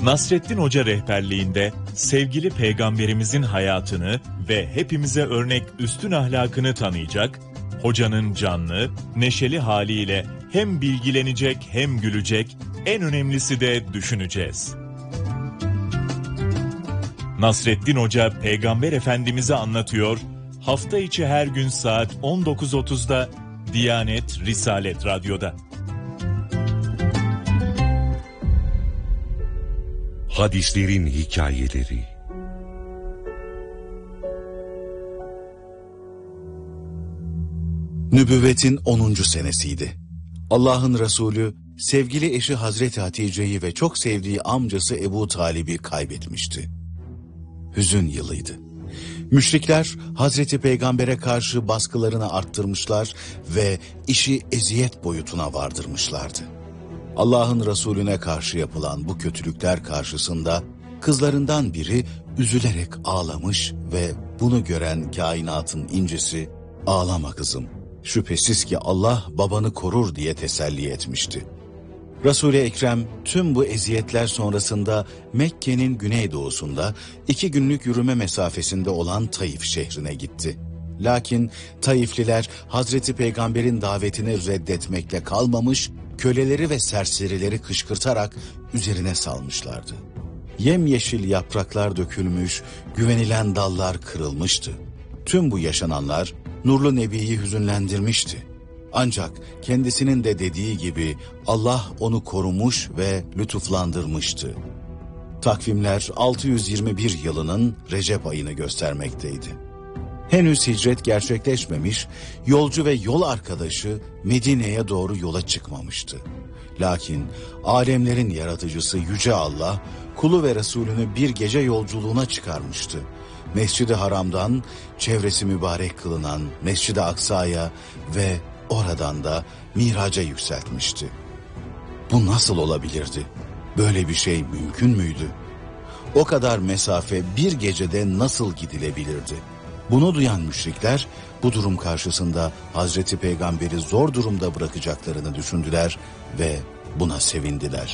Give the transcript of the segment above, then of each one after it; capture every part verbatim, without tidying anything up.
Nasreddin Hoca rehberliğinde sevgili peygamberimizin hayatını ve hepimize örnek üstün ahlakını tanıyacak, hocanın canlı, neşeli haliyle hem bilgilenecek hem gülecek, en önemlisi de düşüneceğiz. Nasreddin Hoca Peygamber Efendimiz'i anlatıyor, hafta içi her gün saat on dokuz otuzda Diyanet Risalet Radyo'da. Hadislerin hikayeleri. Nübüvvetin onuncu senesiydi. Allah'ın Resulü sevgili eşi Hazreti Hatice'yi ve çok sevdiği amcası Ebu Talib'i kaybetmişti. Hüzün yılıydı. Müşrikler Hazreti Peygamber'e karşı baskılarını arttırmışlar ve işi eziyet boyutuna vardırmışlardı. Allah'ın Resulüne karşı yapılan bu kötülükler karşısında kızlarından biri üzülerek ağlamış ve bunu gören kainatın incisi, "Ağlama kızım, şüphesiz ki Allah babanı korur" diye teselli etmişti. Resul-i Ekrem tüm bu eziyetler sonrasında Mekke'nin güneydoğusunda iki günlük yürüme mesafesinde olan Taif şehrine gitti. Lakin Taifliler Hazreti Peygamber'in davetini reddetmekle kalmamış, köleleri ve serserileri kışkırtarak üzerine salmışlardı. Yemyeşil yapraklar dökülmüş, güvenilen dallar kırılmıştı. Tüm bu yaşananlar Nurlu Nebi'yi hüzünlendirmişti. Ancak kendisinin de dediği gibi Allah onu korumuş ve lütuflandırmıştı. Takvimler altı yüz yirmi bir yılının Recep ayını göstermekteydi. Henüz hicret gerçekleşmemiş, yolcu ve yol arkadaşı Medine'ye doğru yola çıkmamıştı. Lakin alemlerin yaratıcısı Yüce Allah, kulu ve Resulünü bir gece yolculuğuna çıkarmıştı. Mescid-i Haram'dan çevresi mübarek kılınan Mescid-i Aksa'ya ve oradan da Miraç'a yükseltmişti. Bu nasıl olabilirdi? Böyle bir şey mümkün müydü? O kadar mesafe bir gecede nasıl gidilebilirdi? Bunu duyan müşrikler bu durum karşısında Hazreti Peygamber'i zor durumda bırakacaklarını düşündüler ve buna sevindiler.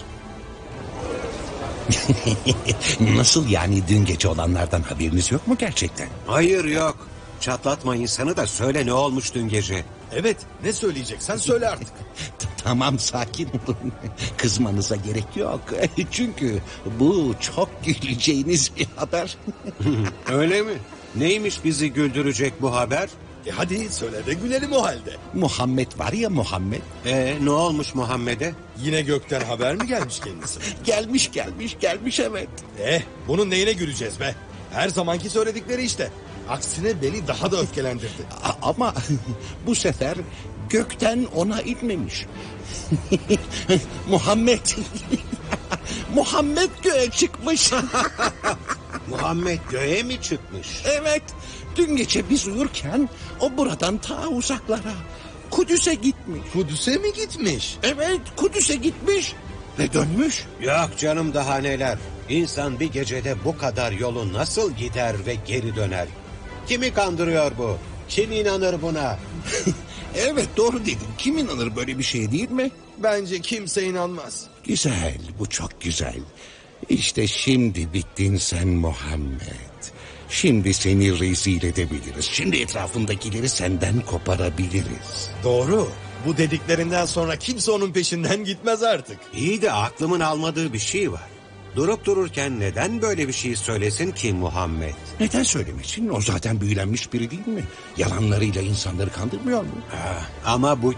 Nasıl yani, dün gece olanlardan haberiniz yok mu gerçekten? Hayır, yok. Çatlatma insanı da söyle, ne olmuş dün gece? Evet, ne söyleyeceksen söyle artık. Tamam, sakin olun. Kızmanıza gerek yok. Çünkü bu çok güleceğiniz bir haber. Öyle mi? Neymiş bizi güldürecek bu haber? E hadi söyle de gülelim o halde. Muhammed var ya, Muhammed. Ee, ne olmuş Muhammed'e? Yine gökten haber mi gelmiş kendisine? Gelmiş gelmiş gelmiş evet. Eh, bunun neyine güleceğiz be? Her zamanki söyledikleri işte. Aksine beni daha da öfkelendirdi. A- ama bu sefer gökten ona inmemiş. Muhammed. Muhammed göğe çıkmış. Muhammed göğe mi çıkmış? Evet. Dün gece biz uyurken o buradan ta uzaklara, Kudüs'e gitmiş. Kudüs'e mi gitmiş? Evet, Kudüs'e gitmiş ve dönmüş. Yok canım, daha neler. İnsan bir gecede bu kadar yolu nasıl gider ve geri döner? Kimi kandırıyor bu? Kim inanır buna? Evet, doğru dedin. Kim inanır böyle bir şeye, değil mi? Bence kimse inanmaz. Güzel, bu çok güzel. İşte şimdi bittin sen Muhammed. Şimdi seni rezil edebiliriz. Şimdi etrafındakileri senden koparabiliriz. Doğru. Bu dediklerinden sonra kimse onun peşinden gitmez artık. İyi de aklımın almadığı bir şey var. Durup dururken neden böyle bir şey söylesin ki Muhammed? Neden söylemesin? O zaten büyülenmiş biri değil mi? Yalanlarıyla insanları kandırmıyor mu? Ha, ama bu